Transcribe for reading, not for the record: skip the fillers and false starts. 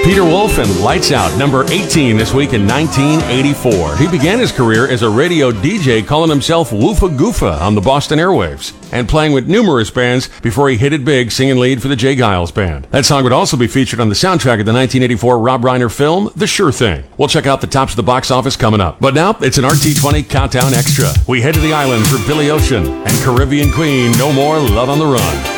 Peter Wolf and Lights Out, number 18 this week in 1984. He began his career as a radio DJ calling himself Woofa Goofa on the Boston airwaves and playing with numerous bands before he hit it big singing lead for the Jay Giles Band. That song would also be featured on the soundtrack of the 1984 Rob Reiner film, The Sure Thing. We'll check out the tops of the box office coming up. But now, it's an RT20 Countdown Extra. We head to the islands for Billy Ocean and Caribbean Queen, No More Love on the Run.